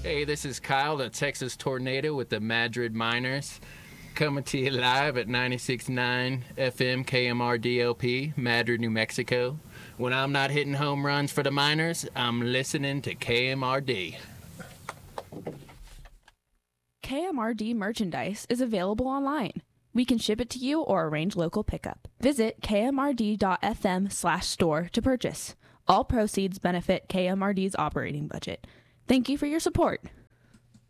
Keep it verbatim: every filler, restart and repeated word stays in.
Hey, this is Kyle, the Texas Tornado with the Madrid Miners, coming to you live at ninety-six point nine F M K M R D L P, Madrid, New Mexico. When I'm not hitting home runs for the Miners, I'm listening to K M R D. K M R D merchandise is available online. We can ship it to you or arrange local pickup. Visit k m r d dot f m slash store to purchase. All proceeds benefit K M R D's operating budget. Thank you for your support.